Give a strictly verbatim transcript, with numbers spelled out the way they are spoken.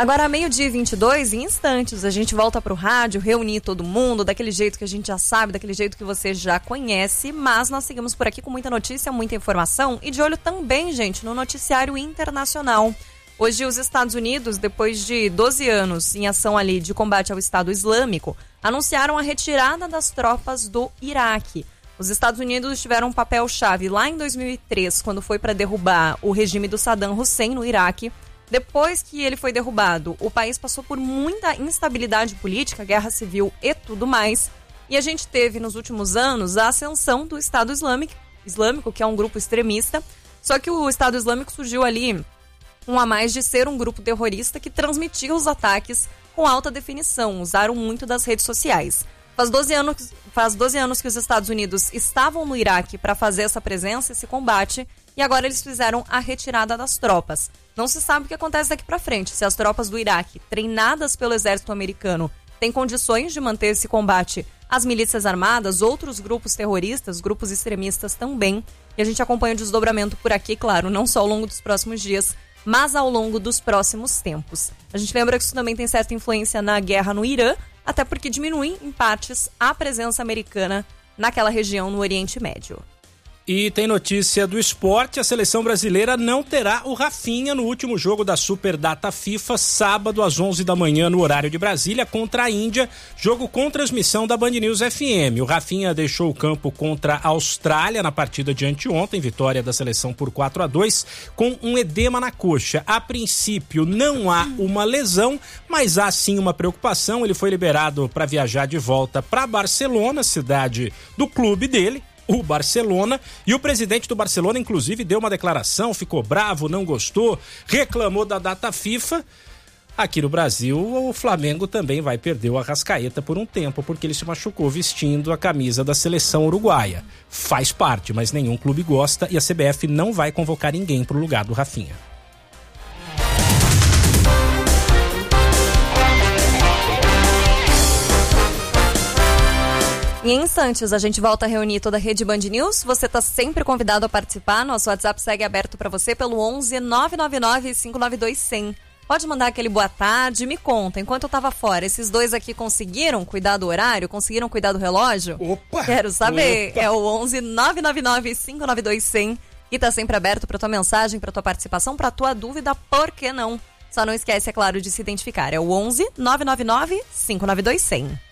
Agora, meio-dia e vinte e dois, em instantes, a gente volta pro rádio, reunir todo mundo, daquele jeito que a gente já sabe, daquele jeito que você já conhece, mas nós seguimos por aqui com muita notícia, muita informação e de olho também, gente, no noticiário internacional. Hoje, os Estados Unidos, depois de doze anos em ação ali de combate ao Estado Islâmico, anunciaram a retirada das tropas do Iraque. Os Estados Unidos tiveram um papel-chave lá em dois mil e três, quando foi para derrubar o regime do Saddam Hussein no Iraque. Depois que ele foi derrubado, o país passou por muita instabilidade política, guerra civil e tudo mais. E a gente teve nos últimos anos a ascensão do Estado Islâmico, Islâmico, que é um grupo extremista. Só que o Estado Islâmico surgiu ali um a mais de ser um grupo terrorista que transmitia os ataques com alta definição, usaram muito das redes sociais. Faz doze anos, faz doze anos que os Estados Unidos estavam no Iraque para fazer essa presença, esse combate, e agora eles fizeram a retirada das tropas. Não se sabe o que acontece daqui para frente, se as tropas do Iraque, treinadas pelo exército americano, têm condições de manter esse combate às milícias armadas, outros grupos terroristas, grupos extremistas também. E a gente acompanha o desdobramento por aqui, claro, não só ao longo dos próximos dias, mas ao longo dos próximos tempos. A gente lembra que isso também tem certa influência na guerra no Irã, até porque diminui em partes a presença americana naquela região no Oriente Médio. E tem notícia do esporte, a seleção brasileira não terá o Rafinha no último jogo da Superdata FIFA, sábado às onze da manhã no horário de Brasília, contra a Índia, jogo com transmissão da Band News F M. O Rafinha deixou o campo contra a Austrália na partida de anteontem, vitória da seleção por quatro a dois, com um edema na coxa. A princípio não há uma lesão, mas há sim uma preocupação. Ele foi liberado para viajar de volta para Barcelona, cidade do clube dele, o Barcelona, e o presidente do Barcelona inclusive deu uma declaração, ficou bravo, não gostou, reclamou da data FIFA. Aqui no Brasil, o Flamengo também vai perder o Arrascaeta por um tempo, porque ele se machucou vestindo a camisa da seleção uruguaia. Faz parte, mas nenhum clube gosta e a C B F não vai convocar ninguém para o lugar do Rafinha. Em instantes, a gente volta a reunir toda a rede Band News. Você está sempre convidado a participar. Nosso WhatsApp segue aberto para você pelo onze nove nove nove cinco nove dois zero zero. Pode mandar aquele boa tarde. Me conta, enquanto eu estava fora, esses dois aqui conseguiram cuidar do horário? Conseguiram cuidar do relógio? Opa! Quero saber. Opa. É o onze nove nove nove cinco nove dois zero zero. E está sempre aberto para tua mensagem, para tua participação, para tua dúvida, por que não? Só não esquece, é claro, de se identificar. É o onze nove nove nove cinco nove dois zero zero.